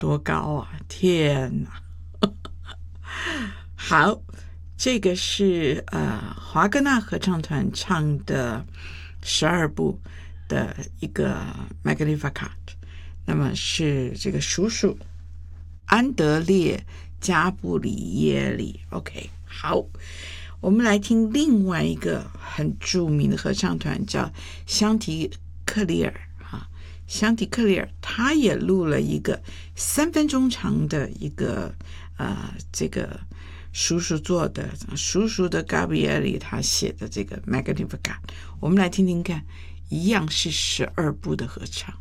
多高啊！天哪！好，这个是华格纳合唱团唱的12部的一个 Magnificat， 那么是这个叔叔安德烈加布里耶里。 OK， 好，我们来听另外一个很著名的合唱团，叫香缇克里尔。香缇克里尔他也录了一个3分钟长的一个这个叔叔做的，叔叔的 Gabrieli 他写的这个 Magnificat， 我们来听听看，一样是12部的合唱。